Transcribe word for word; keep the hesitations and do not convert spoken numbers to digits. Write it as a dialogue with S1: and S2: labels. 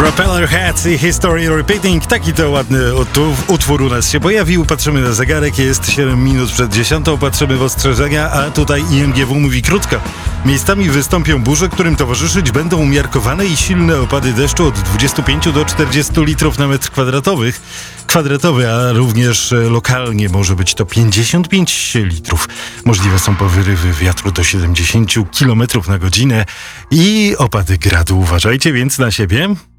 S1: Propeller Heads i History Repeating. Taki to ładny utwór u nas się pojawił. Patrzymy na zegarek, jest siedem minut przed dziesiątą. Patrzymy w ostrzeżenia, a tutaj I M G W mówi krótko. Miejscami wystąpią burze, którym towarzyszyć będą umiarkowane i silne opady deszczu od dwudziestu pięciu do czterdziestu litrów na metr kwadratowych. Kwadratowy, a również lokalnie może być to pięćdziesiąt pięć litrów. Możliwe są porywy wiatru do siedemdziesięciu kilometrów na godzinę i opady gradu. Uważajcie więc na siebie.